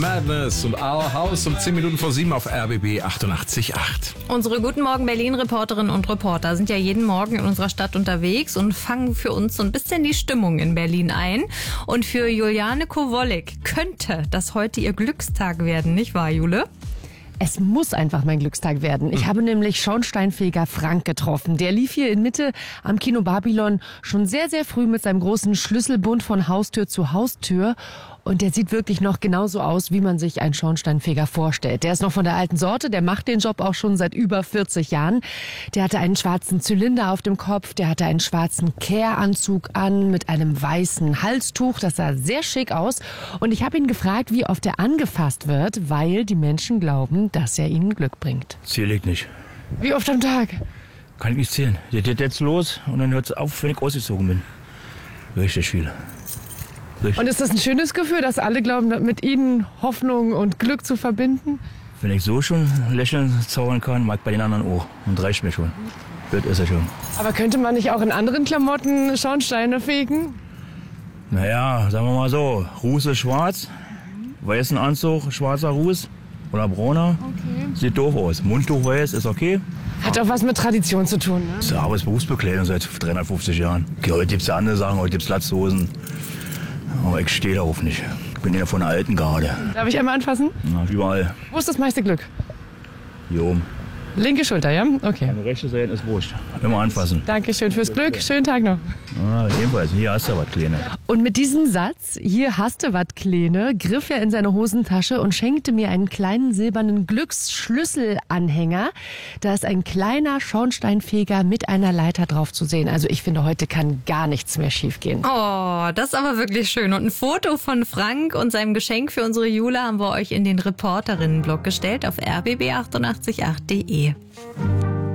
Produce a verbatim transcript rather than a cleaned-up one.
Madness und Our House um zehn Minuten vor sieben auf R B B achtundachtzig Komma acht. Unsere Guten Morgen Berlin-Reporterinnen und Reporter sind ja jeden Morgen in unserer Stadt unterwegs und fangen für uns so ein bisschen die Stimmung in Berlin ein. Und für Juliane Kowolek könnte das heute ihr Glückstag werden, nicht wahr, Jule? Es muss einfach mein Glückstag werden. Ich habe nämlich Schornsteinfeger Frank getroffen. Der lief hier in Mitte am Kino Babylon schon sehr, sehr früh mit seinem großen Schlüsselbund von Haustür zu Haustür. Und der sieht wirklich noch genauso aus, wie man sich einen Schornsteinfeger vorstellt. Der ist noch von der alten Sorte, der macht den Job auch schon seit über vierzig Jahren. Der hatte einen schwarzen Zylinder auf dem Kopf, der hatte einen schwarzen Care-Anzug an mit einem weißen Halstuch. Das sah sehr schick aus. Und ich habe ihn gefragt, wie oft er angefasst wird, weil die Menschen glauben, dass er ihnen Glück bringt. Zähle ich nicht. Wie oft am Tag? Kann ich nicht zählen. Der geht jetzt los und dann hört es auf, wenn ich ausgezogen bin. Richtig viel. Richtig. Und ist das ein schönes Gefühl, dass alle glauben, mit ihnen Hoffnung und Glück zu verbinden? Wenn ich so schon lächeln zaubern kann, mag ich bei den anderen auch. Und reicht mir schon. Das ist ja schon. Aber könnte man nicht auch in anderen Klamotten Schornsteine fegen? Naja, sagen wir mal so. Ruß ist schwarz, weißen Anzug, schwarzer Ruß oder brauner. Okay. Sieht doof aus. Mundtuch weiß ist okay. Hat auch was mit Tradition zu tun, ne? Das ist ja Arbeitsberufsbekleidung seit dreihundertfünfzig Jahren. Okay, heute gibt es ja andere Sachen, heute gibt es Latzhosen. Aber ich stehe darauf nicht. Ich bin ja von der alten Garde. Darf ich einmal anfassen? Na, überall. Wo ist das meiste Glück? Hier oben. Linke Schulter, ja? Okay. Meine rechte Seite ist wurscht. Immer anfassen. Dankeschön fürs Glück. Schönen Tag noch. Ah, jedenfalls, hier hast du was, Kleine. Und mit diesem Satz, hier hast du was, Kleine, griff er in seine Hosentasche und schenkte mir einen kleinen silbernen Glücksschlüsselanhänger. Da ist ein kleiner Schornsteinfeger mit einer Leiter drauf zu sehen. Also ich finde, heute kann gar nichts mehr schiefgehen. Oh, das ist aber wirklich schön. Und ein Foto von Frank und seinem Geschenk für unsere Jule haben wir euch in den Reporterinnenblog gestellt auf r b b achtundachtzig Komma acht punkt de.